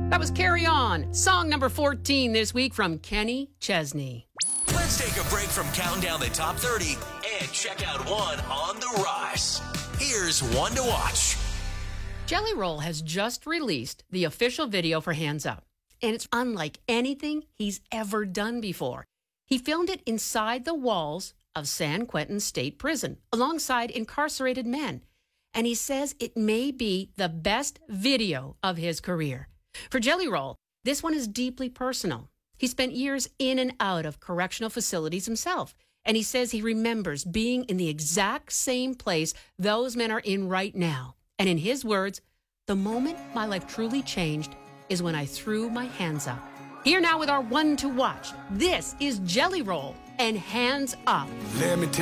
That was Carry On, song number 14 this week from Kenny Chesney. Let's take a break from counting down the top 30 and check out one on the rise. Here's one to watch. Jelly Roll has just released the official video for Hands Up, and it's unlike anything he's ever done before. He filmed it inside the walls of San Quentin State Prison, alongside incarcerated men, and he says it may be the best video of his career. For Jelly Roll, this one is deeply personal. He spent years in and out of correctional facilities himself, and he says he remembers being in the exact same place those men are in right now. And in his words, the moment my life truly changed is when I threw my hands up. Here now with our one to watch. This is Jelly Roll and Hands Up. Let me